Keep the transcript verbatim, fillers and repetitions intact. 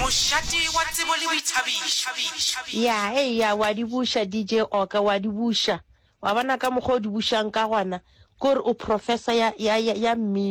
moshati wa tsebo le boithabišo ya hey ya wa di busha D J Oka wa di busha wa bana ka mogodi bushang ka gwana gore o professor ya ya ya mmino